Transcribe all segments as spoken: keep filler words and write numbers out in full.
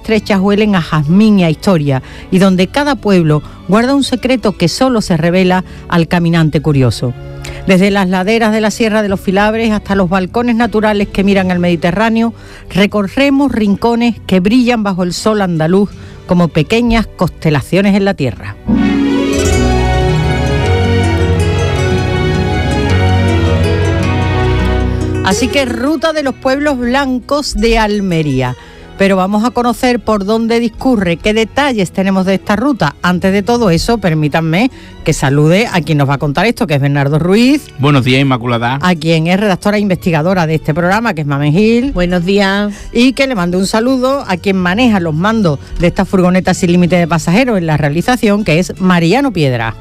estrechas huelen a jazmín y a historia, y donde cada pueblo guarda un secreto que solo se revela al caminante curioso. Desde las laderas de la Sierra de los Filabres hasta los balcones naturales que miran al Mediterráneo, recorremos rincones que brillan bajo el sol andaluz como pequeñas constelaciones en la tierra. Así que ruta de los pueblos blancos de Almería. Pero vamos a conocer por dónde discurre, qué detalles tenemos de esta ruta. Antes de todo eso, permítanme que salude a quien nos va a contar esto, que es Bernardo Ruiz. Buenos días, Inmaculada. A quien es redactora e investigadora de este programa, que es Mamen Gil. Buenos días. Y que le mande un saludo a quien maneja los mandos de esta furgoneta sin límite de pasajeros en la realización, que es Mariano Piedra.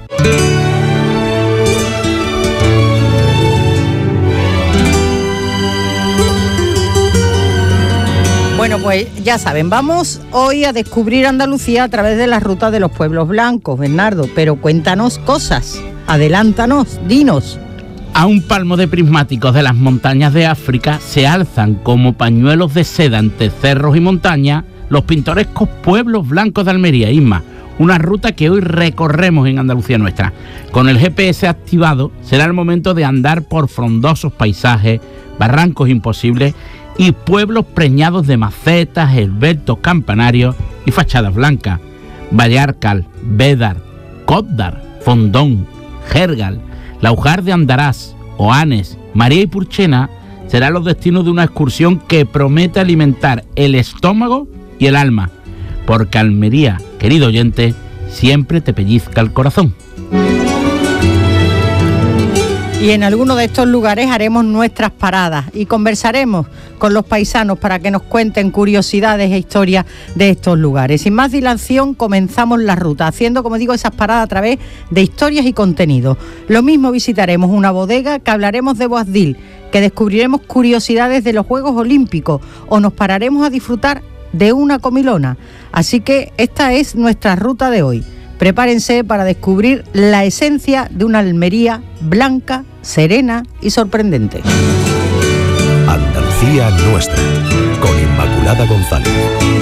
Bueno, pues ya saben, vamos hoy a descubrir Andalucía a través de las rutas de los pueblos blancos, Bernardo, pero cuéntanos cosas, adelántanos, dinos. A un palmo de prismáticos de las montañas de África se alzan como pañuelos de seda entre cerros y montañas los pintorescos pueblos blancos de Almería, Isma, una ruta que hoy recorremos en Andalucía nuestra. Con el G P S activado será el momento de andar por frondosos paisajes, barrancos imposibles y pueblos preñados de macetas, esbeltos campanarios y fachadas blancas. Vallarcal, Bédar, Cótdar, Fondón, Jergal, Laujar de Andarás, Oanes, María y Purchena serán los destinos de una excursión que promete alimentar el estómago y el alma, porque Almería, querido oyente, siempre te pellizca el corazón. Y en alguno de estos lugares haremos nuestras paradas y conversaremos con los paisanos para que nos cuenten curiosidades e historias de estos lugares. Sin más dilación, comenzamos la ruta, haciendo, como digo, esas paradas a través de historias y contenidos. Lo mismo visitaremos una bodega, que hablaremos de Boabdil, que descubriremos curiosidades de los Juegos Olímpicos o nos pararemos a disfrutar de una comilona. Así que esta es nuestra ruta de hoy. Prepárense para descubrir la esencia de una Almería blanca, serena y sorprendente. Andalucía nuestra, con Inmaculada González.